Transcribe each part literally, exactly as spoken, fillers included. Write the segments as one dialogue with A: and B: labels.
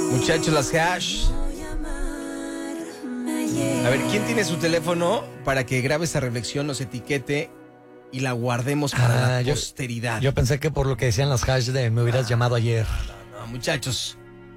A: Muchachos, las hash. A ver, ¿quién tiene su teléfono para que grabe esa reflexión, nos etiquete y la guardemos para
B: Ah,
A: la
B: yo-
A: posteridad?
B: Yo pensé que por lo que decían las hash de me hubieras llamado ayer.
A: No, muchachos.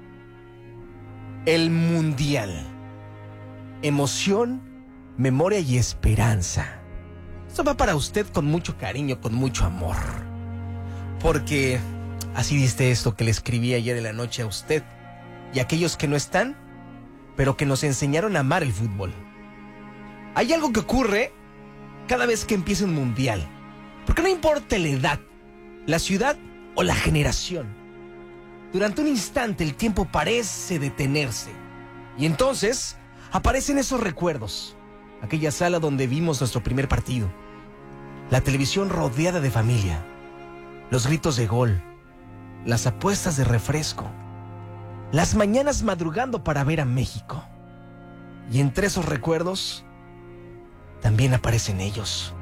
A: El mundial. Emoción, memoria y esperanza. Esto va para usted con mucho cariño, con mucho amor. Porque así dice esto que le escribí ayer en la noche a usted y a aquellos que no están, pero que nos enseñaron a amar el fútbol. Hay algo que ocurre cada vez que empieza un mundial. Porque no importa la edad, la ciudad o la generación. Durante un instante el tiempo parece detenerse. Y entonces aparecen esos recuerdos. Aquella sala donde vimos nuestro primer partido. La televisión rodeada de familia. Los gritos de gol. Las apuestas de refresco. Las mañanas madrugando para ver a México. Y entre esos recuerdos también aparecen ellos.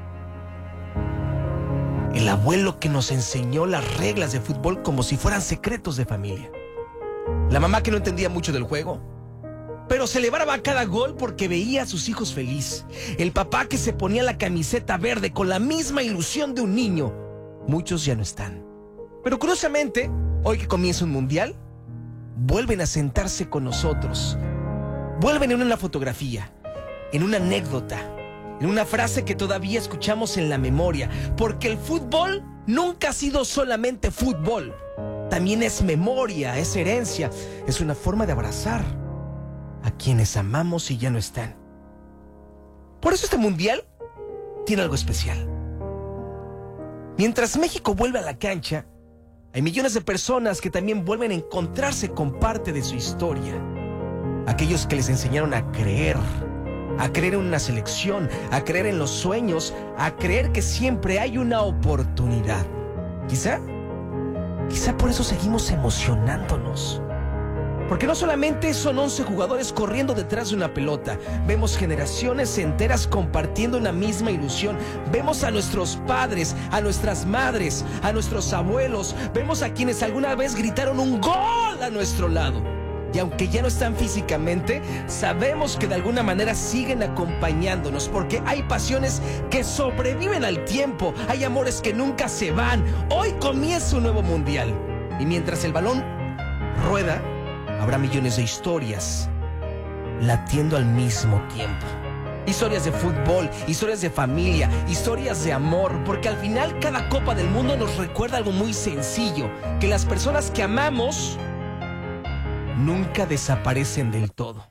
A: El abuelo que nos enseñó las reglas de fútbol como si fueran secretos de familia. La mamá que no entendía mucho del juego, pero celebraba cada gol porque veía a sus hijos feliz. El papá que se ponía la camiseta verde con la misma ilusión de un niño. Muchos ya no están. Pero curiosamente, hoy que comienza un mundial, vuelven a sentarse con nosotros. Vuelven en una fotografía, en una anécdota, en una frase que todavía escuchamos en la memoria. Porque el fútbol nunca ha sido solamente fútbol. También es memoria, es herencia, es una forma de abrazar a quienes amamos y ya no están. Por eso este mundial tiene algo especial. Mientras México vuelve a la cancha, hay millones de personas que también vuelven a encontrarse con parte de su historia. Aquellos que les enseñaron a creer, a creer en una selección, a creer en los sueños, a creer que siempre hay una oportunidad. Quizá, quizá por eso seguimos emocionándonos. Porque no solamente son once jugadores corriendo detrás de una pelota, vemos generaciones enteras compartiendo una misma ilusión. Vemos a nuestros padres, a nuestras madres, a nuestros abuelos. Vemos a quienes alguna vez gritaron un gol a nuestro lado. Y aunque ya no están físicamente, sabemos que de alguna manera siguen acompañándonos, porque hay pasiones que sobreviven al tiempo, hay amores que nunca se van. Hoy comienza un nuevo mundial. Y mientras el balón rueda, habrá millones de historias latiendo al mismo tiempo. Historias de fútbol, historias de familia, historias de amor, porque al final cada Copa del Mundo nos recuerda algo muy sencillo, que las personas que amamos nunca desaparecen del todo.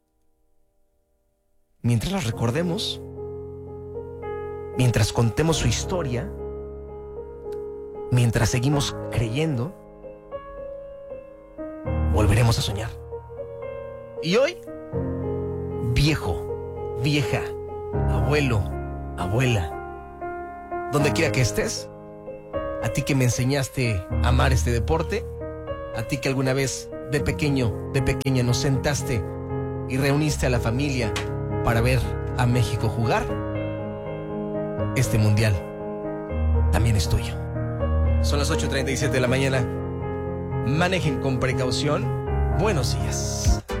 A: Mientras las recordemos, mientras contemos su historia, mientras seguimos creyendo, volveremos a soñar. Y hoy, viejo, vieja, abuelo, abuela, donde quiera que estés, a ti que me enseñaste a amar este deporte, a ti que alguna vez de pequeño, de pequeña nos sentaste y reuniste a la familia para ver a México jugar, este mundial también es tuyo. Son las ocho treinta y siete de la mañana. Manejen con precaución. Buenos días.